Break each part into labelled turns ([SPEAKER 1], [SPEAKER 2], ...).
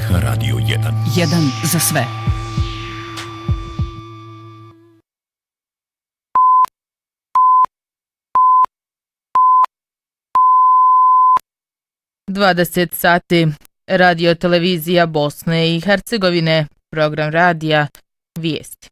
[SPEAKER 1] BH Radio 1.
[SPEAKER 2] Jedan za sve.
[SPEAKER 3] Dvadeset sati. Radio televizija Bosne i Hercegovine. Program radija Vijesti.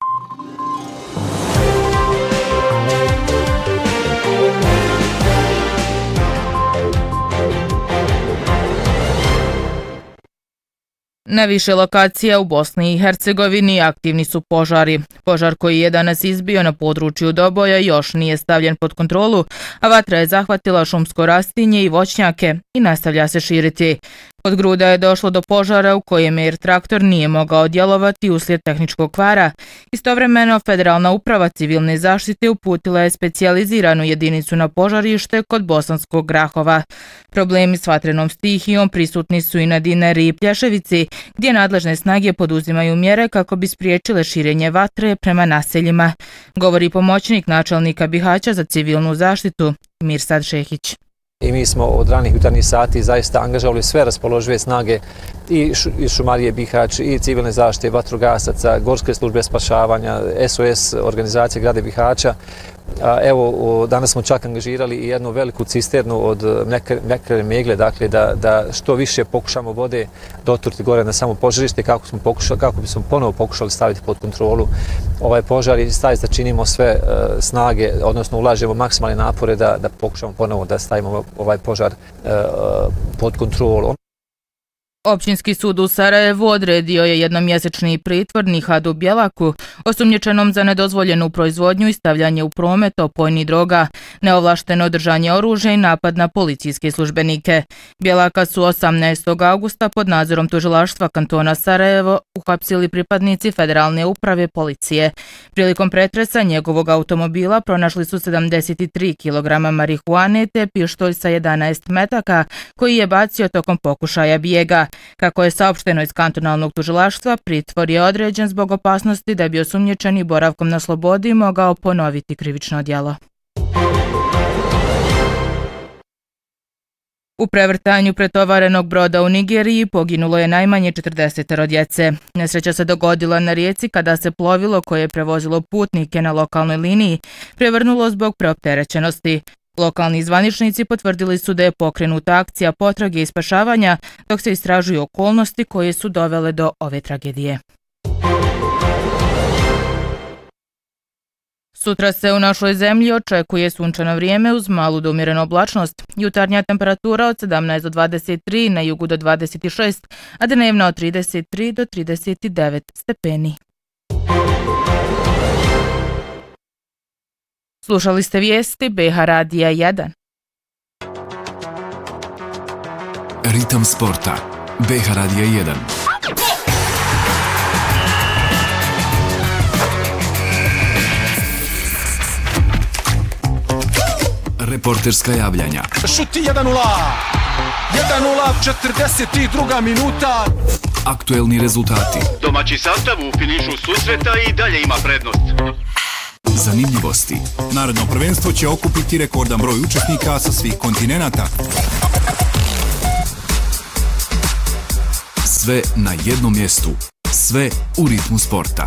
[SPEAKER 3] Na više lokacija u Bosni i Hercegovini aktivni su požari. Požar koji je danas izbio na području Doboja još nije stavljen pod kontrolu, a vatra je zahvatila šumsko rastinje i voćnjake i nastavlja se širiti. Od Gruda je došlo do požara u kojem Air traktor nije mogao djelovati uslijed tehničkog kvara. Istovremeno, Federalna uprava civilne zaštite uputila je specijaliziranu jedinicu na požarište kod Bosanskog Grahova. Problemi s vatrenom stihijom prisutni su i na Dinari i Plješevici, gdje nadležne snage poduzimaju mjere kako bi spriječile širenje vatre prema naseljima, govori pomoćnik načelnika Bihaća za civilnu zaštitu Mirsad Šehić.
[SPEAKER 4] I mi smo od ranih jutarnjih sati zaista angažovali sve raspoložive snage i Šumarije Bihać, i civilne zaštite, vatrogasaca, gorske službe spašavanja, SOS organizacije grada Bihaća. Evo, danas smo čak angažirali i jednu veliku cisternu od mekre megle, dakle da što više pokušamo vode doturiti gore na samo požarište kako bismo ponovo pokušali staviti pod kontrolu ovaj požar i zaista činimo sve snage, odnosno ulažemo maksimalne napore da pokušamo ponovo da stavimo ovaj požar pod kontrolu.
[SPEAKER 3] Općinski sud u Sarajevu odredio je jednomjesečni pritvor Nihadu Bjelaku, osumnjičenom za nedozvoljenu proizvodnju i stavljanje u promet opojnih droga, neovlašteno držanje oružja i napad na policijske službenike. Bjelaka su 18. augusta pod nadzorom tužilaštva kantona Sarajevo uhapsili pripadnici Federalne uprave policije. Prilikom pretresa njegovog automobila pronašli su 73 kg marihuane te pištolj sa 11 metaka koji je bacio tokom pokušaja bijega. Kako je saopšteno iz kantonalnog tužilaštva, pritvor je određen zbog opasnosti da bi osumnjičeni boravkom na slobodi mogao ponoviti krivično djelo. U prevrtanju pretovarenog broda u Nigeriji poginulo je najmanje 40 djece. Nesreća se dogodila na rijeci kada se plovilo koje je prevozilo putnike na lokalnoj liniji prevrnulo zbog preopterećenosti. Lokalni zvaničnici potvrdili su da je pokrenuta akcija potrage i spašavanja, dok se istražuju okolnosti koje su dovele do ove tragedije. Sutra se u našoj zemlji očekuje sunčano vrijeme uz malu do umjerenu oblačnost. Jutarnja temperatura od 17 do 23, na jugu do 26, a dnevna od 33 do 39 stepeni. Slušali ste vijesti BH Radija 1.
[SPEAKER 1] Ritam sporta. BH Radija 1. Reporterska javljanja.
[SPEAKER 5] Šuti 1-0. 1-0, 42. minuta.
[SPEAKER 1] Aktuelni rezultati.
[SPEAKER 6] Domaći sastav u finišu susreta i dalje ima prednost.
[SPEAKER 1] Zanimljivosti.
[SPEAKER 5] Narodno prvenstvo će okupiti rekordan broj učesnika sa svih kontinenata.
[SPEAKER 1] Sve na jednom mjestu. Sve u ritmu sporta.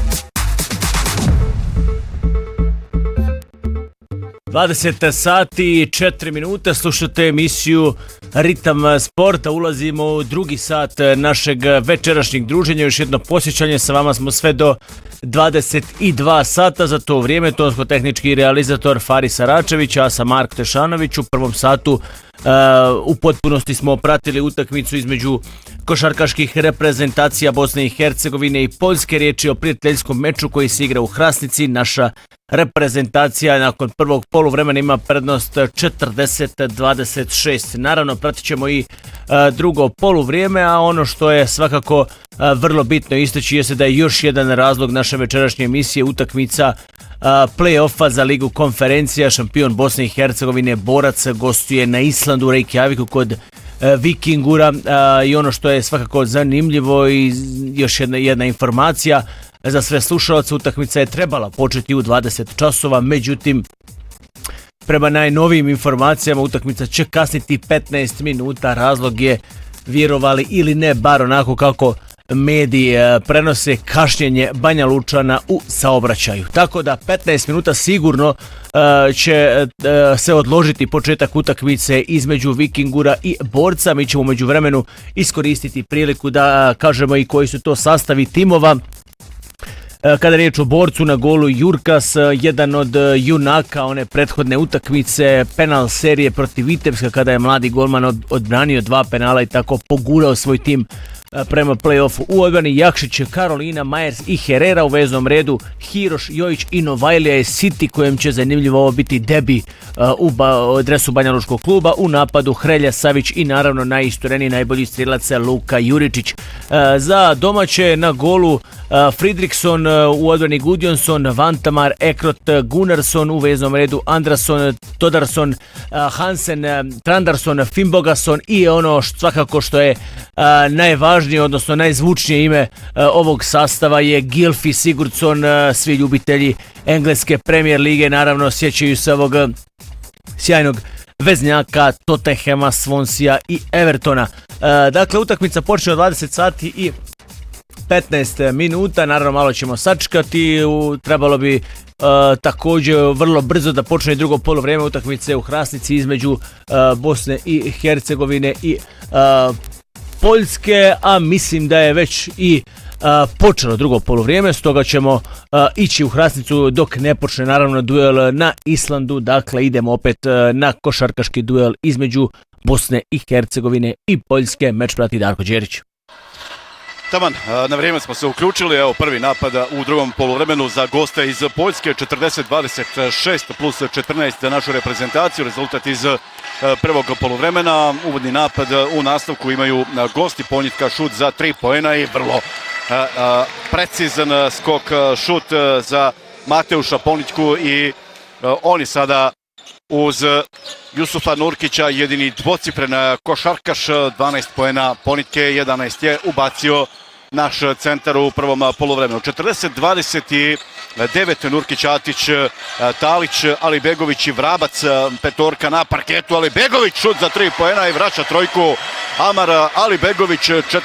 [SPEAKER 7] 20 sati i 4 minute, slušate emisiju Ritam sporta, ulazimo u drugi sat našeg večerašnjeg druženja, još jedno posjećanje, sa vama smo sve do 22 sata, za to vrijeme tonsko-tehnički realizator Faris Aračević, ja sam Marko Tešanović. U prvom satu u potpunosti smo pratili utakmicu između košarkaških reprezentacija Bosne i Hercegovine i Poljske. Riječ je o prijateljskom meču koji se igra u Hrasnici. Naša reprezentacija nakon prvog poluvremena ima prednost 40-26. Naravno, pratit ćemo i drugo poluvrijeme, a ono što je svakako vrlo bitno istaći jeste da je još jedan razlog naše večerašnje emisije utakmica play-offa za Ligu konferencija. Šampion Bosne i Hercegovine Borac gostuje na Islandu u Reykjaviku kod Vikingura i ono što je svakako zanimljivo i još jedna informacija za sve slušalce, utakmica je trebala početi u 20 časova, međutim prema najnovijim informacijama utakmica će kasniti 15 minuta. Razlog je vjerovali ili ne, bar onako kako mediji prenose, kašnjenje Banja Lučana u saobraćaju. Tako da 15 minuta sigurno će se odložiti početak utakmice između Vikingura i Borca. Mi ćemo među vremenu iskoristiti priliku da kažemo i koji su to sastavi timova. Kada je riječ o Borcu, na golu Jurkas, jedan od junaka one prethodne utakmice, penal serije protiv Vitebska kada je mladi golman odbranio 2 penala i tako pogurao svoj tim prema play-offu. U odbrani Jakšić, Karolina, Majers i Herrera, u veznom redu Hiroš, Jojić i Novajlija je City, kojem će zanimljivo ovo biti debi u dresu Banja Lučkog kluba. U napadu Hrelja, Savić i naravno najistureniji najbolji strilac Luka Juričić. Za domaće na golu Fridriksson, u odbrani Gudjonsson, Vantamar, Ekrot, Gunnarsson, u veznom redu Andrason, Todarsson, Hansen, Trandarsson, Finnbogason i ono svakako što je najvažnije, odnosno najzvučnije ime ovog sastava je Gylfi Sigurdsson. Svi ljubitelji engleske Premier lige naravno sjećaju se ovog sjajnog veznjaka Tottenhama, Swansea i Evertona. Dakle, utakmica počne od 20 sati i 15 minuta, naravno malo ćemo sačekati, trebalo bi također vrlo brzo da počne i drugo polovrijeme utakmice u Hrasnici između Bosne i Hercegovine i Poljske, a mislim da je već i počelo drugo polovrijeme, stoga ćemo ići u Hrasnicu dok ne počne naravno duel na Islandu. Dakle, idemo opet na košarkaški duel između Bosne i Hercegovine i Poljske. Meč prati Darko Đerić.
[SPEAKER 2] Taman, na vrijeme smo se uključili, evo prvi napad u drugom poluvremenu za goste iz Poljske, 40-26 plus 14 za našu reprezentaciju, rezultat iz prvog poluvremena. Uvodni napad u nastavku imaju gosti, Ponjitka šut za 3 poena i vrlo precizan skok šut za Mateuša Ponjitku i oni sada uz Jusufa Nurkića jedini dvocifren košarkaš, 12 poena Ponjitke, 11 je ubacio naš centar u prvom poluvremenu. 40-29 Nurkić, Atić, Talić, Alibegović i Vrabac, petorka na parketu, Alibegović šut za 3 poena i vraća trojku Amar Alibegović,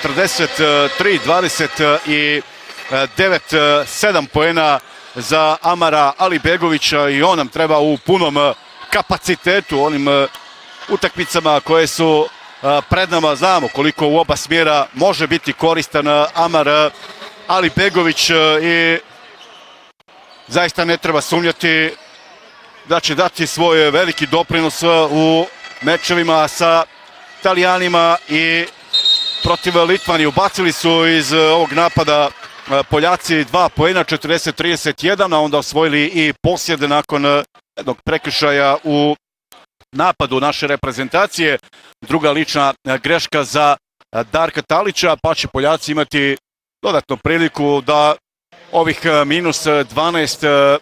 [SPEAKER 2] 43-29, 7 poena za Amara Alibegovića i on nam treba u punom kapacitetu, onim utakmicama koje su pred nama. Znamo koliko u oba smjera može biti koristan Amar Alibegović i zaista ne treba sumnjati da će dati svoj veliki doprinos u mečevima sa Italijanima i protiv Litvanije. Ubacili su iz ovog napada Poljaci 2 poena, 40-31, a onda osvojili i posjed nakon jednog prekršaja u napadu naše reprezentacije. Druga lična greška za Darka Talića, pa će Poljaci imati dodatnu priliku da ovih minus 12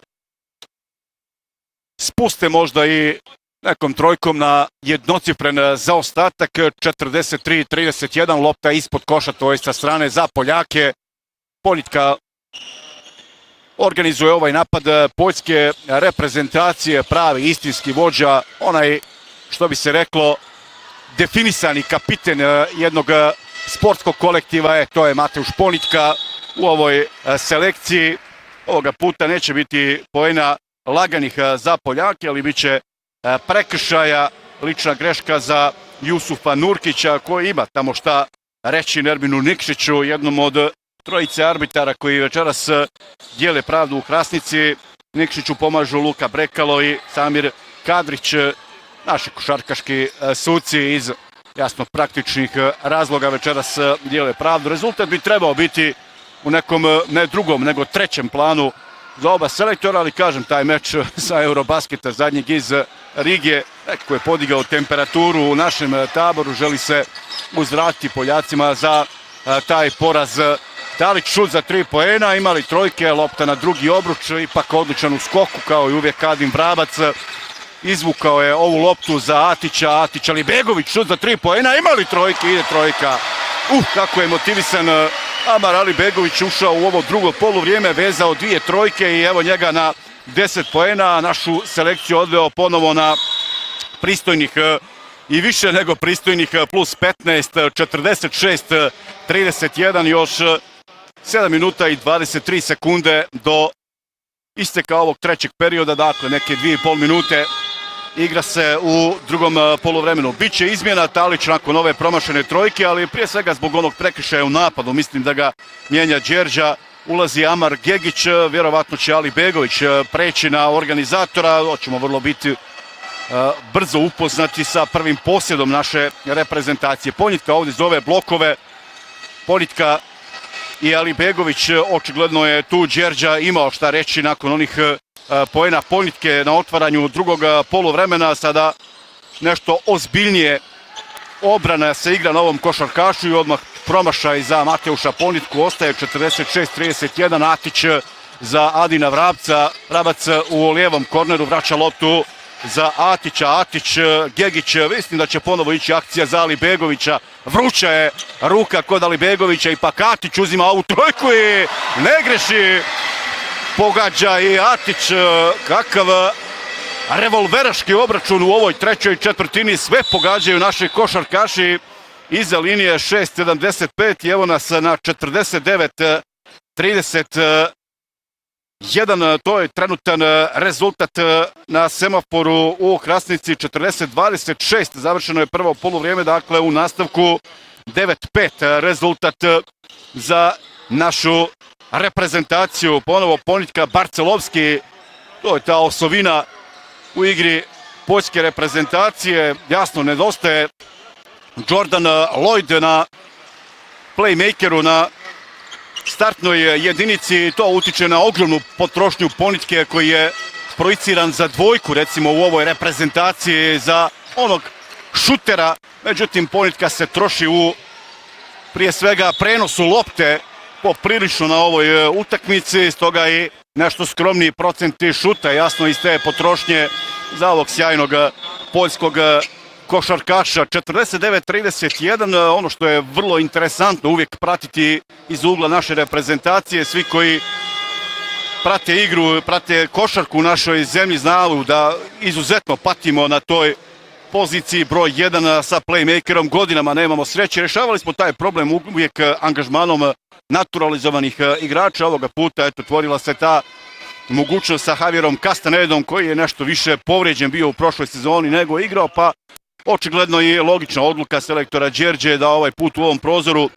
[SPEAKER 2] spuste možda i nekom trojkom na jednocifren zaostatak. 43-31, lopta ispod koša, to je sa strane za Poljake. Ponjitka organizuje ovaj napad poljske reprezentacije, pravi istinski vođa, onaj što bi se reklo definisani kapiten jednog sportskog kolektiva, to je Mateuš Ponjitka u ovoj selekciji. Ovoga puta neće biti poena laganih za Poljake, ali bit će prekršaja, lična greška za Jusufa Nurkića koji ima tamo šta reći Nerminu Nikšiću, jednom od trojice arbitara koji večeras dijele pravdu u Hrasnici. Nikšiću pomažu Luka Brekalo i Samir Kadrić, naši košarkaški suci iz jasno praktičnih razloga večeras dijele pravdu. Rezultat bi trebao biti u nekom ne drugom nego trećem planu za oba selektora, ali kažem, taj meč sa Eurobasketa zadnjeg iz Rige neko je podigao temperaturu u našem taboru, želi se uzvratiti Poljacima za taj poraz. Talić šut za 3 poena, imali trojke, lopta na drugi obruč, ipak odličan u skoku kao i uvijek Adim Vrabac. Izvukao je ovu loptu za Atića, Atić Alibegović šut za 3 poena, imali trojke, ide trojka. Kako je motivisan Amar Alibegović, ušao u ovo drugo poluvrijeme, vezao 2 trojke i evo njega na 10 poena. Našu selekciju odveo ponovo na pristojnih i više nego pristojnih plus 15, 46-31, još 7 minuta i 23 sekunde do isteka ovog trećeg perioda, dakle neke 2,5 minute igra se u drugom poluvremenu. Biće izmjena Talić nakon ove promašene trojke, ali prije svega zbog onog prekršaja u napadu, mislim da ga mijenja Đerđa, ulazi Amar Gegić, vjerovatno će Ali Begović preći na organizatora, hoćemo vrlo biti brzo upoznati sa prvim posjedom naše reprezentacije. Ponjitka ovdje zove blokove, Ponjitka i Ali Begović, očigledno je tu Đerđa imao šta reći nakon onih poena Ponjitke na otvaranju drugog poluvremena. Sada nešto ozbiljnije obrana se igra na ovom košarkašu i odmah promašaj za Mateuša Ponjitku, ostaje 46-31, Atić za Adina Vrabca, Vrabac u lijevom korneru vraća loptu za Atića, Atić, Gegić, mislim da će ponovo ići akcija za Ali Begovića, vruća je ruka kod Ali Begovića, ipak Atić uzima ovu trojku i ne greši, pogađa i Atić, kakav revolveraški obračun u ovoj trećoj četvrtini, sve pogađaju naši košarkaši iza linije 6.75 i evo nas na 49-31, to je trenutan rezultat na semaforu u Hrastnici, 40-26, završeno je prvo poluvrijeme, dakle u nastavku 9-5 rezultat za našu reprezentaciju. Ponovo Ponjitka, Barcelovski, to je ta osovina u igri poljske reprezentacije, jasno nedostaje Jordan Lloyd na playmakeru, na startnoj jedinici, to utiče na ogromnu potrošnju Ponjitke koji je projiciran za dvojku recimo u ovoj reprezentaciji, za onog šutera, međutim Ponjitka se troši u prije svega prenosu lopte poprilično na ovoj utakmici, stoga i nešto skromniji procenti šuta, jasno iz te potrošnje za ovog sjajnog poljskog košarkaša. 49-31, ono što je vrlo interesantno uvijek pratiti iz ugla naše reprezentacije, svi koji prate igru, prate košarku u našoj zemlji znaju da izuzetno patimo na toj poziciji broj 1 sa playmakerom, godinama nemamo sreće, rješavali smo taj problem uvijek angažmanom naturalizovanih igrača, ovoga puta eto otvorila se ta mogućnost sa Javierom Castanedom koji je nešto više povrijeđen bio u prošloj sezoni nego igrao, pa očigledno je logična odluka selektora Đerđe da ovaj put u ovom prozoru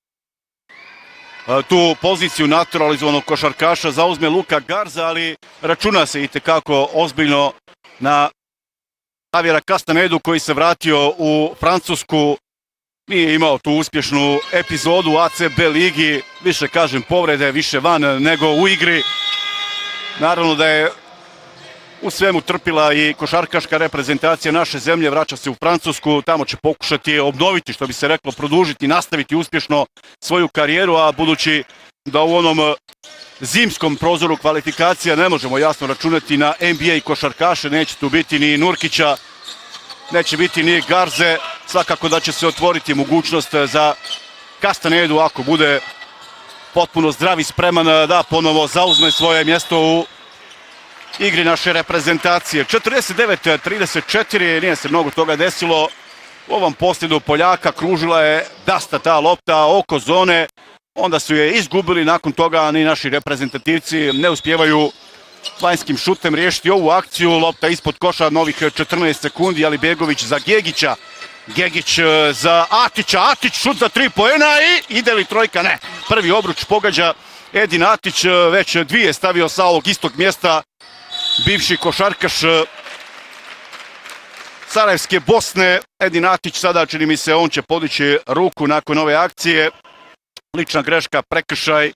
[SPEAKER 2] tu poziciju naturalizovanog košarkaša zauzme Luka Garza, ali računa se itekako ozbiljno na Javiera Castanedu koji se vratio u Francusku, nije imao tu uspješnu epizodu u ACB ligi, više kažem povrede, više van nego u igri. Naravno da je u svemu trpila i košarkaška reprezentacija naše zemlje, vraća se u Francusku, tamo će pokušati obnoviti, što bi se reklo, produžiti, nastaviti uspješno svoju karijeru, a budući da u onom zimskom prozoru kvalifikacija ne možemo jasno računati na NBA i košarkaše, neće tu biti ni Nurkića, neće biti ni Garze, svakako da će se otvoriti mogućnost za Castanedu ako bude potpuno zdrav i spreman da ponovo zauzme svoje mjesto u igri naše reprezentacije. 49-34, nije se mnogo toga desilo. U ovom posljedu Poljaka kružila je dasta ta lopta oko zone, onda su je izgubili, nakon toga ni naši reprezentativci ne uspijevaju vanjskim šutem riješiti ovu akciju. Lopta ispod koša, novih 14 sekundi, Ali Begović za Gegića. Gegić za Atića, Atić šut za 3 poena i ide li trojka? Ne. Prvi obruč pogađa Edin Atić, već dvije stavio sa ovog istog mjesta bivši košarkaš Sarajevske Bosne. Edin Atić sada, čini mi se, on će podići ruku nakon ove akcije. Lična greška, prekršaj.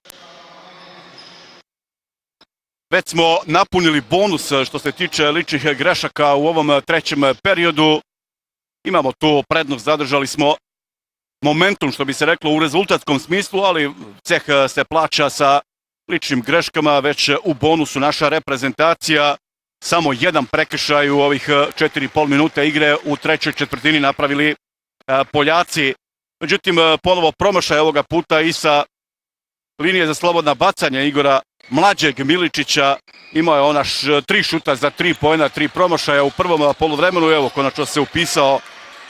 [SPEAKER 2] Već smo napunili bonus što se tiče ličnih grešaka u ovom trećem periodu. Imamo tu prednost, zadržali smo momentum, što bi se reklo, u rezultatskom smislu, ali ceh se plaća sa ličnim greškama. Već u bonusu naša reprezentacija, samo jedan prekršaj u ovih 4,5 minuta igre u trećoj četvrtini napravili Poljaci. Međutim, ponovo promašaj ovoga puta i sa linije za slobodna bacanja Igora Mlađeg Miličića. Imao je ona 3 šuta za 3 poena, 3 promašaja u prvom poluvremenu. Evo, konačno se upisao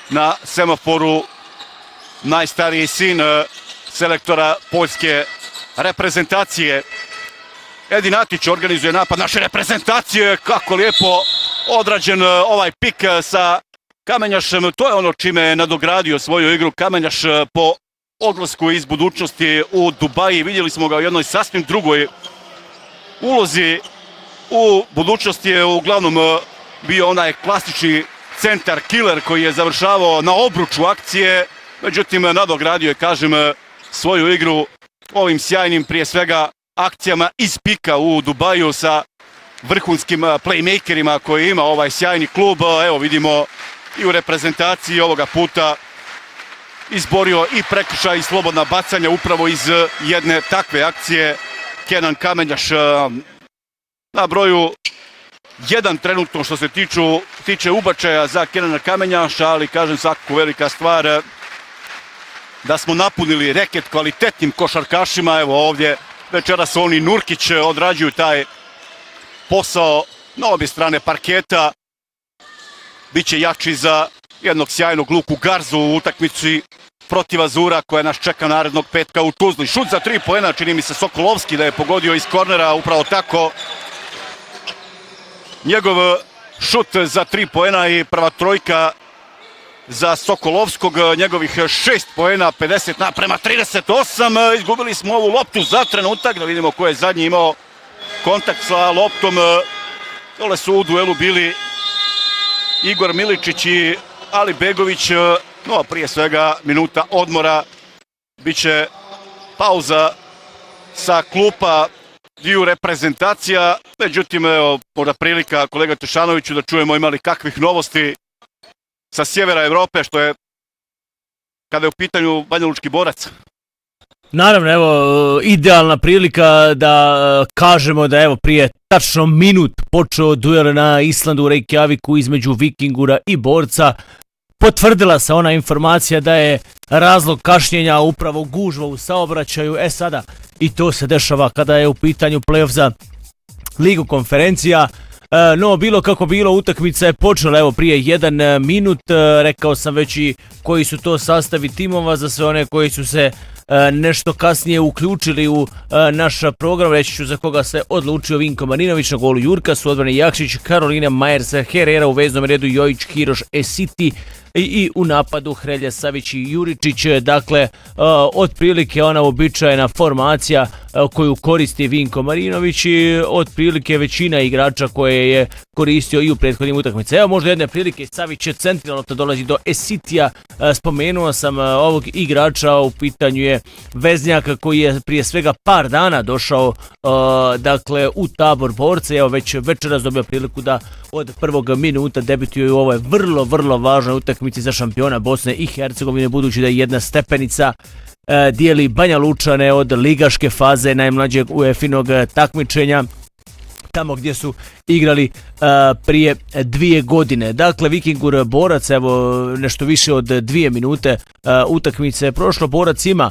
[SPEAKER 2] na semaforu najstariji sin selektora poljske reprezentacije. Edi Natić organizuje napad naše reprezentacije. Kako lijepo odrađen ovaj pik sa Kamenjašem. To je ono čime je nadogradio svoju igru Kamenjaš po odlasku iz budućnosti u Dubaji. Vidjeli smo ga u jednoj sasvim drugoj ulozi. U budućnosti je uglavnom bio onaj klasični centar killer koji je završavao na obruču akcije. Međutim, nadogradio je, kažem, svoju igru ovim sjajnim, prije svega, akcijama iz pika u Dubaju sa vrhunskim playmakerima koji ima ovaj sjajni klub. Evo vidimo i u reprezentaciji ovoga puta izborio i prekršaj i slobodna bacanja upravo iz jedne takve akcije. Kenan Kamenjaš na broju 1 trenutno što se tiče ubačaja za Kenana Kamenjaša, ali kažem svakako velika stvar da smo napunili reket kvalitetnim košarkašima. Evo ovdje večeras oni Nurkić odrađuju taj posao na obje strane parketa. Biće jači za jednog sjajnog Luku Garzu u utakmici protiv Azura koja nas čeka narednog petka u Tuzli. Šut za 3 poena, čini mi se Sokolovski da je pogodio iz kornera, upravo tako. Njegov šut za 3 poena i prva trojka za Sokolovskog, njegovih 6 poena, 50-38. Izgubili smo ovu loptu za trenutak, da vidimo ko je zadnji imao kontakt sa loptom. Dole su u duelu bili Igor Miličić i Ali Begović, no prije svega minuta odmora. Biće pauza sa klupa dviju reprezentacija. Međutim, evo, možda prilika kolega Tešanoviću da čujemo imali kakvih novosti sa sjevera Evrope, što je kada je u pitanju Banjalučki Borac.
[SPEAKER 7] Naravno, evo, idealna prilika da kažemo da evo prije tačno minut počeo duel na Islandu u Reykjaviku između Vikingura i Borca. Potvrdila se ona informacija da je razlog kašnjenja upravo gužva u saobraćaju. Sada i to se dešava kada je u pitanju play-off za Ligu konferencija. No, bilo kako bilo, utakmica je počela evo prije 1 minut. Rekao sam već i koji su to sastavi timova za sve one koji su se nešto kasnije uključili u naš program. Reći ću za koga se odlučio: Vinko Marinović na golu Jurkas, u odbrani Jakšić, Karolina Majers, Herrera, u veznom redu Jojić, Hiroš, Esiti i u napadu Hrelja, Savić i Juričić. Dakle, otprilike ona običajna formacija koju koristi Vinko Marinović i otprilike većina igrača koje je koristio i u prethodnim utakmicama. Evo možda jedne prilike, Savić je centralno, to dolazi do Esitija. Spomenuo sam ovog igrača, u pitanju je veznjak koji je prije svega par dana došao dakle u tabor Borca. Evo već večeras dobio priliku da od prvog minuta debituje u ovoj vrlo važnoj utakmici za šampiona Bosne i Hercegovine, budući da je jedna stepenica dijeli Banja Lučane od ligaške faze najmlađeg UEFA-inog takmičenja, tamo gdje su igrali prije 2 godine. Dakle, Vikingur Borac, evo nešto više od 2 minute utakmice je prošlo. Borac ima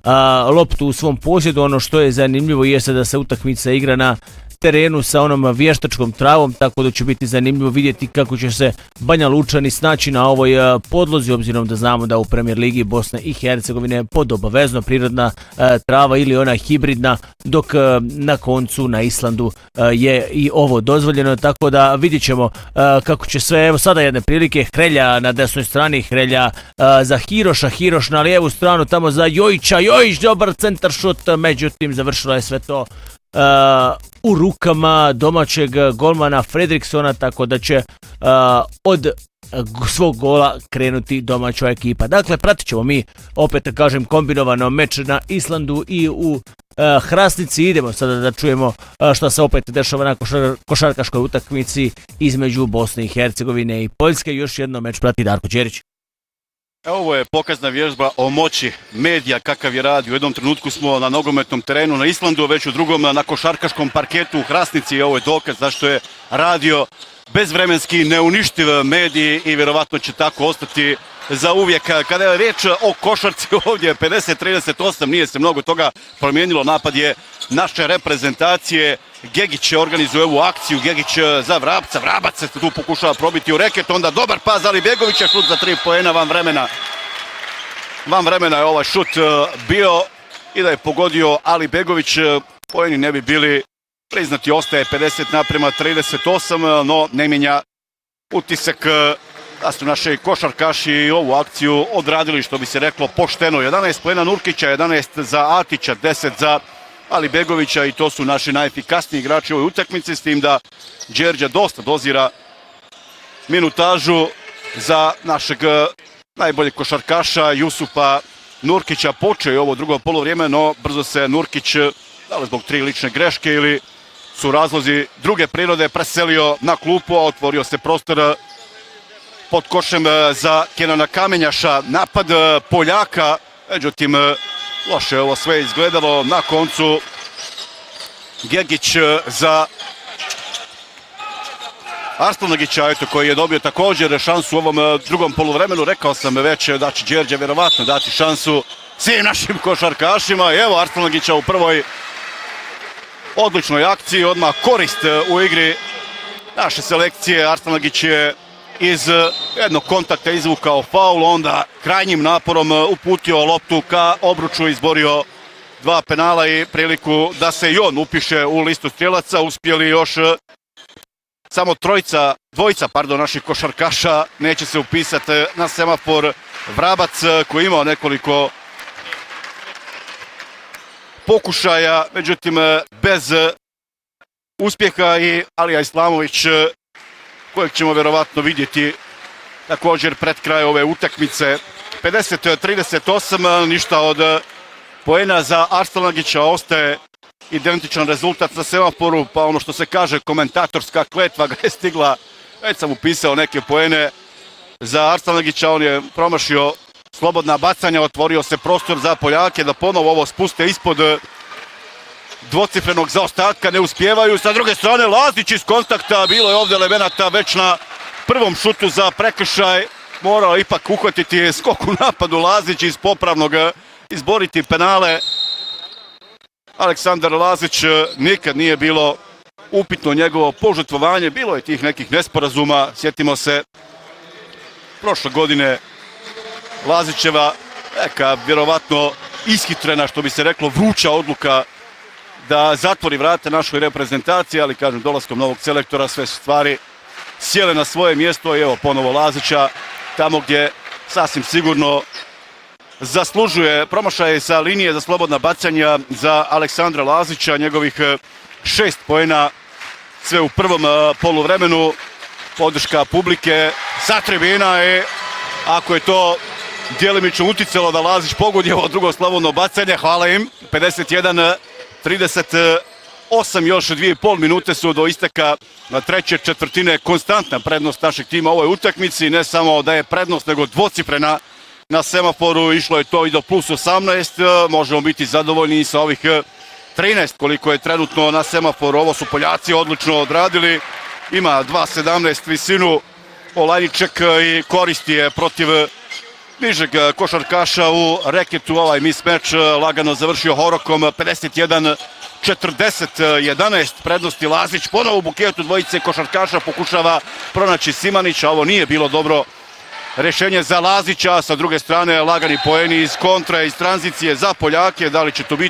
[SPEAKER 7] loptu u svom posjedu. Ono što je zanimljivo jeste da se utakmica igra na terenu sa onom vještačkom travom, tako da će biti zanimljivo vidjeti kako će se Banja Lučani snaći na ovoj podlozi, obzirom da znamo da u Premier Ligi Bosne i Hercegovine pod obavezno prirodna trava ili ona hibridna, dok na koncu na Islandu je i ovo dozvoljeno, tako da vidjet ćemo kako će sve. Evo sada jedne prilike, Hrelja na desnoj strani, Hrelja za Hiroša, Hiroš na lijevu stranu tamo za Jojića, Jojić dobar centar šut, međutim završilo je sve to u rukama domaćeg golmana Fredriksona, tako da će od svog gola krenuti domaća ekipa. Dakle, pratit ćemo mi, opet kažem, kombinovano meč na Islandu i u Hrasnici. Idemo sada da čujemo što se opet dešava na košarkaškoj utakmici između Bosne i Hercegovine i Poljske. Još jedno meč prati Darko Ćerić.
[SPEAKER 2] Ovo je pokazna vježba o moći medija kakav je radi. U jednom trenutku smo na nogometnom terenu na Islandu, već u drugom na košarkaškom parketu u Hrasnici. Ovo je dokaz zašto je radio bezvremenski neuništiv medij i vjerovatno će tako ostati za uvijek. Kada je riječ o košarci ovdje 50-38, nije se mnogo toga promijenilo. Napad je naše reprezentacije. Gegić organizuje ovu akciju, Gegić za Vrabca, Vrabac se tu pokušava probiti u reket, onda dobar pas Alibegovića, šut za 3 poena van vremena. Van vremena je ovaj šut bio i da je pogodio Alibegović, poeni ne bi bili priznati, ostaje 50-38, no ne mijenja utisak da su naši košarkaši ovu akciju odradili, što bi se reklo, pošteno. 11 poena Nurkića, 11 za Atića, 10 za Alibegovića i to su naši najefikasniji igrači u ovoj utakmici, s tim da Đerđa dosta dozira minutažu za našeg najboljeg košarkaša Jusufa Nurkića. Počeo je ovo drugo polovrijeme, no brzo se Nurkić, da li zbog 3 lične greške ili su razlozi druge prirode, preselio na klupu, a otvorio se prostor pod košem za Kenana Kamenjaša. Napad Poljaka, međutim, loše je ovo sve izgledalo. Na koncu Gegić za Arslanagića, eto, koji je dobio također šansu u ovom drugom poluvremenu. Rekao sam već da će Đerđa vjerovatno dati šansu svim našim košarkašima. I evo Arslanagića u prvoj odličnoj akciji, odmah korist u igri naše selekcije. Arslanagić je iz jednog kontakta izvukao faul, onda krajnjim naporom uputio loptu ka obruču, izborio 2 penala i priliku da se i on upiše u listu strijelaca. Uspjeli još samo dvojica naših košarkaša, neće se upisati na semafor. Vrabac koji je imao nekoliko pokušaja, međutim bez uspjeha, i Alija Islamović, kojeg ćemo vjerovatno vidjeti također pred kraj ove utakmice. 50-38, ništa od poena za Arslanagića, ostaje identičan rezultat na semaforu, pa ono što se kaže komentatorska kletva ga je stigla. Već sam upisao neke poene za Arslanagića, on je promašio slobodna bacanja, otvorio se prostor za Poljake da ponovo ovo spuste ispod dvocifrenog zaostatka, ne uspijevaju. Sa druge strane Lazić iz kontakta, bilo je ovdje elemenata već na prvom šutu za prekršaj, morao ipak uhvatiti skok u napadu Lazić iz popravnog, izboriti penale. Aleksandar Lazić, nikad nije bilo upitno njegovo požrtvovanje, bilo je tih nekih nesporazuma, sjetimo se prošle godine Lazićeva neka vjerovatno ishitrena, što bi se reklo, vruća odluka da zatvori vrata našoj reprezentaciji, ali kažem, dolaskom novog selektora sve stvari sjele na svoje mjesto i evo ponovo Lazića tamo gdje sasvim sigurno zaslužuje. Promašaj sa linije za slobodna bacanja za Aleksandra Lazića, njegovih 6 poena, sve u prvom poluvremenu. Podrška publike sa tribina i ako je to djelimično uticalo da Lazić pogodi ovo drugo slobodno bacanje, hvala im. 51-38, još 2,5 minute su do isteka na treće četvrtine. Konstantna prednost našeg tima u ovoj utakmici, ne samo da je prednost, nego dvocifrena na semaforu. Išlo je to i do plus 18, možemo biti zadovoljni i sa ovih 13 koliko je trenutno na semaforu. Ovo su Poljaci odlično odradili, ima 2,17 visinu Olajniček i koristi je protiv nižeg košarkaša u reketu. Ovaj mismeč lagano završio Horokom. 51-40-11 prednosti Lazić, ponovo u buketu dvojice košarkaša pokušava pronaći Simanić, a ovo nije bilo dobro rješenje za Lazića. Sa druge strane lagani poeni iz kontra, iz tranzicije za Poljake. Da li će to biti